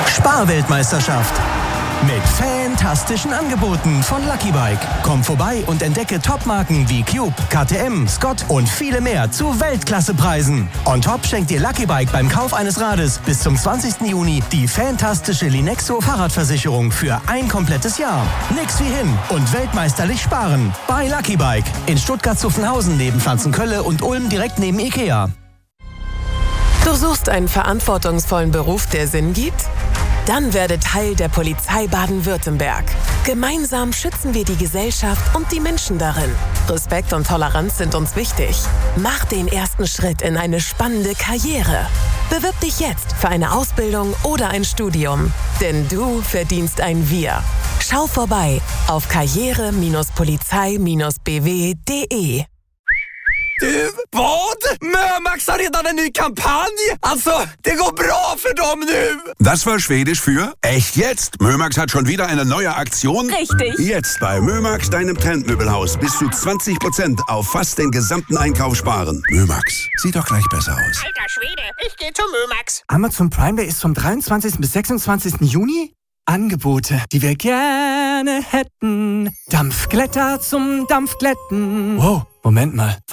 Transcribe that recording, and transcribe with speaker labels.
Speaker 1: Sparweltmeisterschaft. Mit fantastischen Angeboten von Lucky Bike. Komm vorbei und entdecke Topmarken wie Cube, KTM, Scott und viele mehr zu Weltklassepreisen. On top schenkt dir Lucky Bike beim Kauf eines Rades bis zum 20. Juni die fantastische Linexo Fahrradversicherung für ein komplettes Jahr. Nix wie hin und weltmeisterlich sparen. Bei Lucky Bike in Stuttgart-Zuffenhausen neben Pflanzenkölle und Ulm direkt neben Ikea.
Speaker 2: Du suchst einen verantwortungsvollen Beruf, der Sinn gibt? Dann werde Teil der Polizei Baden-Württemberg. Gemeinsam schützen wir die Gesellschaft und die Menschen darin. Respekt und Toleranz sind uns wichtig. Mach den ersten Schritt in eine spannende Karriere. Bewirb dich jetzt für eine Ausbildung oder ein Studium. Denn du verdienst ein Wir. Schau vorbei auf karriere-polizei-bw.de.
Speaker 3: Du, vad? Mömax har redan en ny kampanj! Alltså, det går bra för dem nu!
Speaker 4: Das war Schwedisch für echt jetzt. Mömax hat schon wieder eine neue Aktion.
Speaker 2: Richtig.
Speaker 4: Jetzt bei Mömax, deinem Trendmöbelhaus. Bis zu 20% auf fast den gesamten Einkauf sparen. Mömax, sieht doch gleich besser aus.
Speaker 5: Alter Schwede, ich gehe zu Mömax.
Speaker 6: Amazon Prime Day ist vom 23. bis 26. Juni. Angebote, die wir gerne hätten. Dampfglätter zum Dampfglätten. Wow, Moment mal.